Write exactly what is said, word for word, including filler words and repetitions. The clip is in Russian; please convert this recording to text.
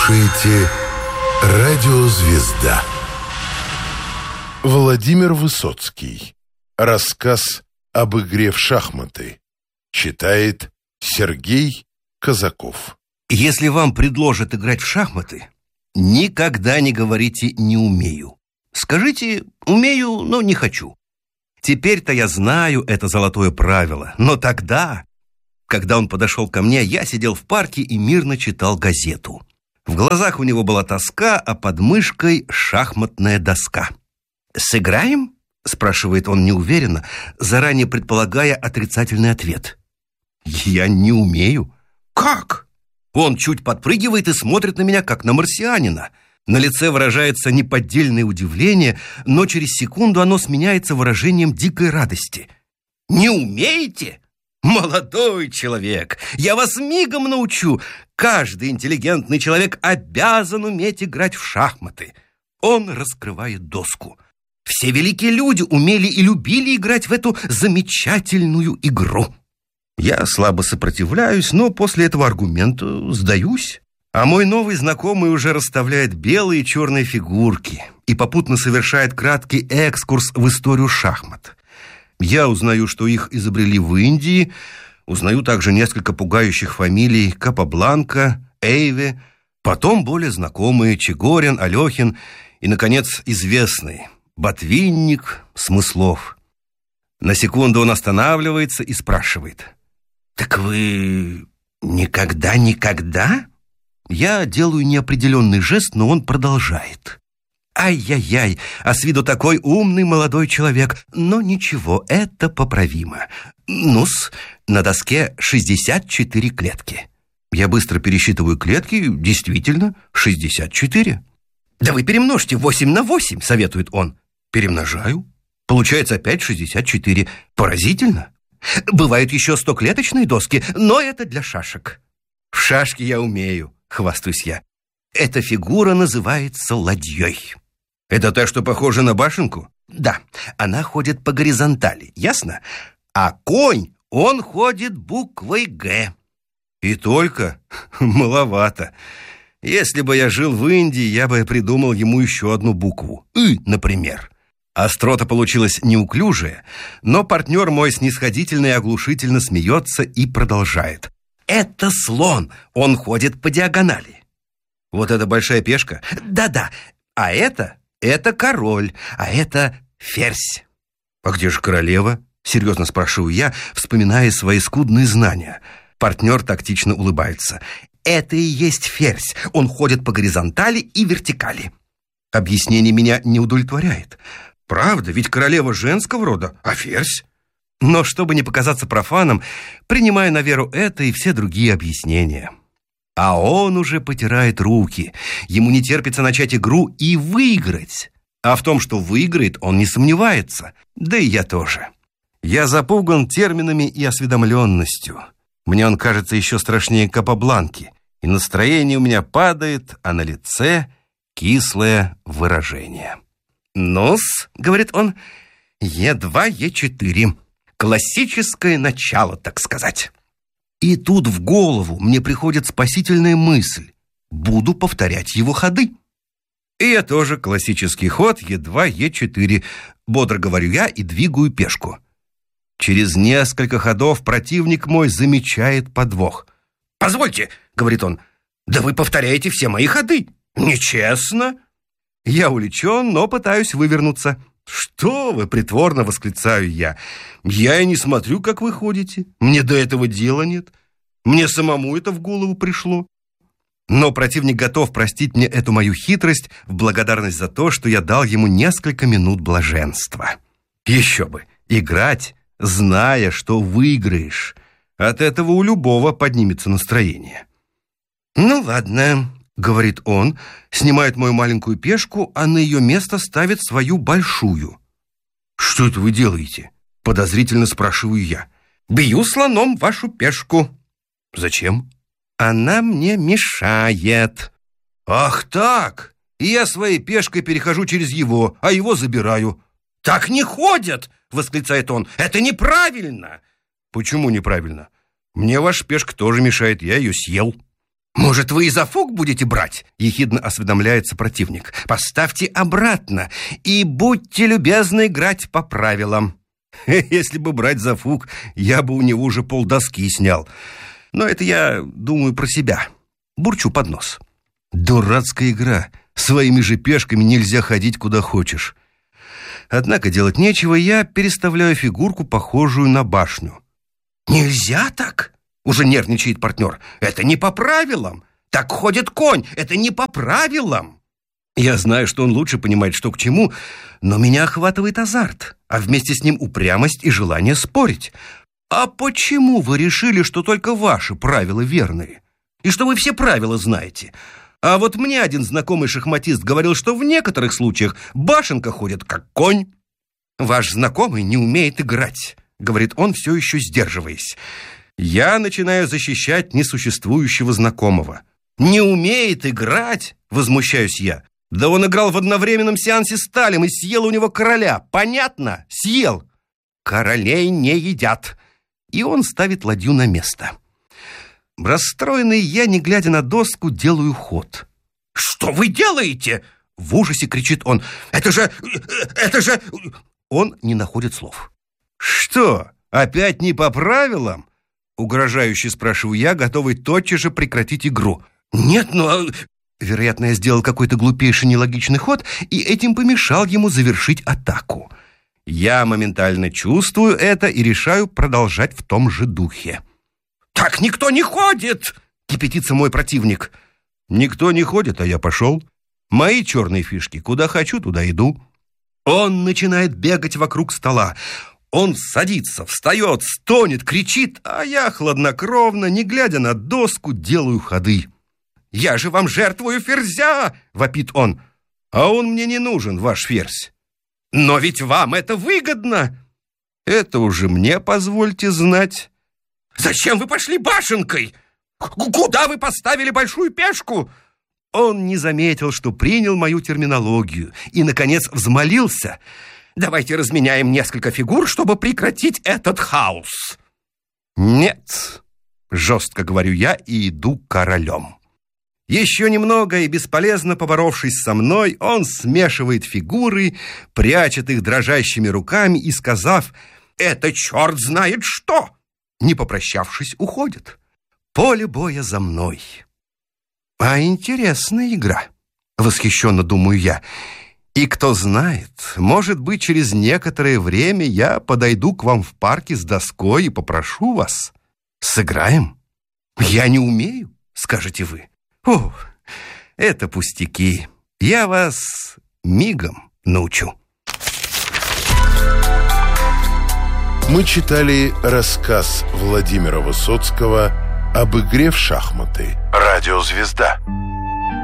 слушаете «Радио Звезда». Владимир Высоцкий. Рассказ об игре в шахматы. Читает Сергей Казаков. Если вам предложат играть в шахматы, никогда не говорите «не умею». Скажите «умею, но не хочу». Теперь-то я знаю это золотое правило, но тогда, когда он подошел ко мне, я сидел в парке и мирно читал газету. В глазах у него была тоска, а под мышкой шахматная доска. «Сыграем?» – спрашивает он неуверенно, заранее предполагая отрицательный ответ. «Я не умею». «Как?» Он чуть подпрыгивает и смотрит на меня, как на марсианина. На лице выражается неподдельное удивление, но через секунду оно сменяется выражением дикой радости. «Не умеете? Молодой человек, я вас мигом научу. Каждый интеллигентный человек обязан уметь играть в шахматы». Он раскрывает доску. Все великие люди умели и любили играть в эту замечательную игру. Я слабо сопротивляюсь, но после этого аргумента сдаюсь. А мой новый знакомый уже расставляет белые и черные фигурки и попутно совершает краткий экскурс в историю шахмат. Я узнаю, что их изобрели в Индии, узнаю также несколько пугающих фамилий: Капабланка, Эйве, потом более знакомые Чегорин, Алехин и, наконец, известный Ботвинник, Смыслов. На секунду он останавливается и спрашивает: «Так вы никогда-никогда?» Я делаю неопределенный жест, но он продолжает. Ай-яй-яй, а с виду такой умный молодой человек. Но ничего, это поправимо. Ну-с, на доске шестьдесят четыре клетки. Я быстро пересчитываю клетки, действительно, шестьдесят четыре. «Да вы перемножьте восемь на восемь», советует он. Перемножаю. Получается опять шестьдесят четыре. Поразительно. Бывают еще стоклеточные доски, но это для шашек. В шашки я умею, хвастаюсь я. Эта фигура называется ладьей. Это та, что похожа на башенку? Да, она ходит по горизонтали, ясно? А конь, он ходит буквой «Г». И только маловато. Если бы я жил в Индии, я бы придумал ему еще одну букву. «И», например. Острота получилась неуклюжая, но партнер мой снисходительно и оглушительно смеется и продолжает. Это слон, он ходит по диагонали. Вот это большая пешка? Да-да. А это? Это король, а это ферзь. А где же королева? Серьезно спрашиваю я, вспоминая свои скудные знания. Партнер тактично улыбается. Это и есть ферзь. Он ходит по горизонтали и вертикали. Объяснение меня не удовлетворяет. Правда, ведь королева женского рода, а ферзь? Но чтобы не показаться профаном, принимаю на веру это и все другие объяснения. А он уже потирает руки. Ему не терпится начать игру и выиграть. А в том, что выиграет, он не сомневается. Да и я тоже. Я запуган терминами и осведомленностью. Мне он кажется еще страшнее Капабланки. И настроение у меня падает, а на лице кислое выражение. «Ну-с», — говорит он, — «Е два, Е четыре. Классическое начало, так сказать». И тут в голову мне приходит спасительная мысль. Буду повторять его ходы. И я тоже классический ход Е два, Е четыре. Бодро говорю я и двигаю пешку. Через несколько ходов противник мой замечает подвох. «Позвольте», — говорит он, — «да вы повторяете все мои ходы. Нечестно». Я увлечен, но пытаюсь вывернуться. «Что вы!» — притворно восклицаю я. «Я и не смотрю, как вы ходите. Мне до этого дела нет. Мне самому это в голову пришло». Но противник готов простить мне эту мою хитрость в благодарность за то, что я дал ему несколько минут блаженства. Еще бы! Играть, зная, что выиграешь. От этого у любого поднимется настроение. «Ну ладно», — говорит он, снимает мою маленькую пешку, а на ее место ставит свою большую. «Что это вы делаете?» — подозрительно спрашиваю я. «Бью слоном вашу пешку». «Зачем?» «Она мне мешает». «Ах так! И я своей пешкой перехожу через его, а его забираю». «Так не ходят!» — восклицает он. «Это неправильно!» «Почему неправильно? Мне ваша пешка тоже мешает, я ее съел». «Может, вы и за фук будете брать?» — ехидно осведомляется противник. «Поставьте обратно и будьте любезны играть по правилам». Если бы брать за фук, я бы у него уже полдоски снял. Но это я думаю про себя. Бурчу под нос. Дурацкая игра. Своими же пешками нельзя ходить куда хочешь. Однако делать нечего, я переставляю фигурку, похожую на башню. «Нельзя так?» — уже нервничает партнер. «Это не по правилам. Так ходит конь. Это не по правилам». Я знаю, что он лучше понимает, что к чему, но меня охватывает азарт, а вместе с ним упрямость и желание спорить. «А почему вы решили, что только ваши правила верные? И что вы все правила знаете? А вот мне один знакомый шахматист говорил, что в некоторых случаях башенка ходит как конь». «Ваш знакомый не умеет играть», — говорит он, все еще сдерживаясь. Я начинаю защищать несуществующего знакомого. «Не умеет играть?» — возмущаюсь я. «Да он играл в одновременном сеансе с Талем и съел у него короля. Понятно? Съел. Королей не едят». И он ставит ладью на место. Расстроенный я, не глядя на доску, делаю ход. «Что вы делаете?» — в ужасе кричит он. «Это же... это же...» Он не находит слов. «Что, опять не по правилам?» — угрожающе спрашиваю я, готовый тотчас же прекратить игру. «Нет, но...» Вероятно, я сделал какой-то глупейший нелогичный ход и этим помешал ему завершить атаку. Я моментально чувствую это и решаю продолжать в том же духе. «Так никто не ходит!» — кипятится мой противник. «Никто не ходит, а я пошел. Мои черные фишки. Куда хочу, туда иду». Он начинает бегать вокруг стола. Он садится, встает, стонет, кричит, а я хладнокровно, не глядя на доску, делаю ходы. «Я же вам жертвую ферзя!» — вопит он. «А он мне не нужен, ваш ферзь». «Но ведь вам это выгодно!» «Это уже мне позвольте знать». «Зачем вы пошли башенкой? Куда вы поставили большую пешку?» Он не заметил, что принял мою терминологию и, наконец, взмолился. «Давайте разменяем несколько фигур, чтобы прекратить этот хаос». «Нет», — жестко говорю я и иду королем. Еще немного и, бесполезно поборовшись со мной, он смешивает фигуры, прячет их дрожащими руками и, сказав «это черт знает что!», не попрощавшись, уходит. Поле боя за мной. А интересная игра, восхищенно думаю я. И кто знает, может быть, через некоторое время я подойду к вам в парке с доской и попрошу вас. Сыграем? Я не умею, скажете вы. О, это пустяки. Я вас мигом научу. Мы читали рассказ Владимира Высоцкого об игре в шахматы. Радиозвезда.